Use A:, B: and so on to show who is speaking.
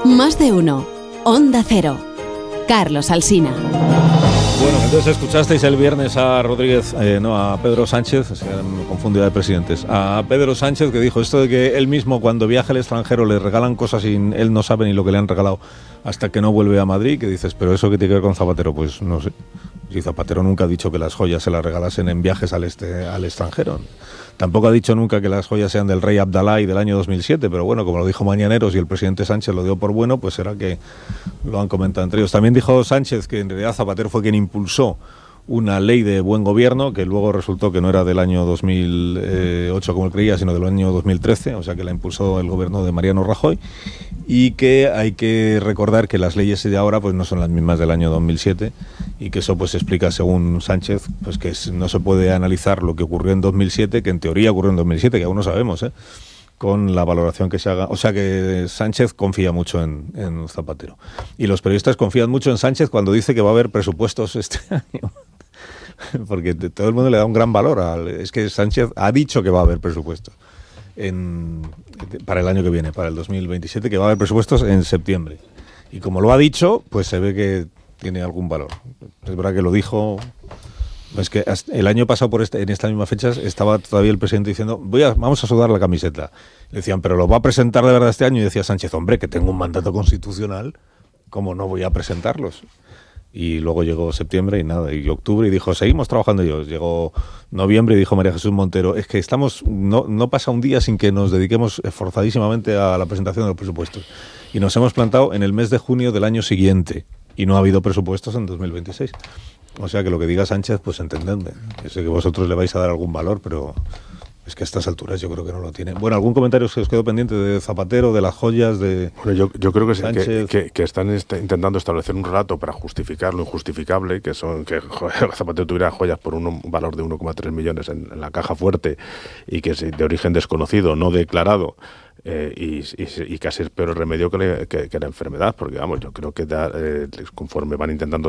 A: Más de uno. Onda Cero. Carlos Alsina.
B: Bueno, entonces escuchasteis el viernes a a Pedro Sánchez, se han confundido de presidentes, a Pedro Sánchez, que dijo esto de que él mismo cuando viaja al extranjero le regalan cosas y él no sabe ni lo que le han regalado hasta que no vuelve a Madrid, que dices, pero ¿eso qué tiene que ver con Zapatero? Pues no sé. Si Zapatero nunca ha dicho que las joyas se las regalasen en viajes al extranjero. Tampoco ha dicho nunca que las joyas sean del rey Abdalá y del año 2007, pero bueno, como lo dijo Mañaneros y el presidente Sánchez lo dio por bueno, pues será que lo han comentado entre ellos. También dijo Sánchez que en realidad Zapatero fue quien impulsó una ley de buen gobierno, que luego resultó que no era del año 2008 como él creía, sino del año 2013, o sea que la impulsó el gobierno de Mariano Rajoy, y que hay que recordar que las leyes de ahora pues no son las mismas del año 2007, y que eso pues explica, según Sánchez, pues que no se puede analizar lo que ocurrió en 2007, que en teoría ocurrió en 2007, que aún no sabemos, con la valoración que se haga. O sea que Sánchez confía mucho en Zapatero. Y los periodistas confían mucho en Sánchez cuando dice que va a haber presupuestos este año. Porque todo el mundo le da un gran valor. Es que Sánchez ha dicho que va a haber presupuestos para el año que viene, para el 2027, que va a haber presupuestos en septiembre. Y como lo ha dicho, pues se ve que tiene algún valor. Es verdad que lo dijo. Es que el año pasado, en estas mismas fechas, estaba todavía el presidente diciendo vamos a sudar la camiseta. Le decían, ¿pero lo va a presentar de verdad este año? Y decía Sánchez, hombre, que tengo un mandato constitucional, ¿cómo no voy a presentarlos? Y luego llegó septiembre y nada, y octubre, y dijo, seguimos trabajando ellos. Llegó noviembre y dijo María Jesús Montero, es que no pasa un día sin que nos dediquemos esforzadísimamente a la presentación de los presupuestos. Y nos hemos plantado en el mes de junio del año siguiente, y no ha habido presupuestos en 2026. O sea que lo que diga Sánchez, pues entendedme. Yo sé que vosotros le vais a dar algún valor, pero es que a estas alturas yo creo que no lo tiene. Bueno, ¿algún comentario que os quedó pendiente de Zapatero, de las joyas, de
C: Bueno, yo creo que
B: Sánchez?
C: que están intentando establecer un relato para justificar lo injustificable, que Zapatero tuviera joyas por un valor de 1,3 millones en la caja fuerte y que es de origen desconocido, no declarado. Y casi es peor el remedio que la enfermedad, porque vamos, yo creo que conforme van intentando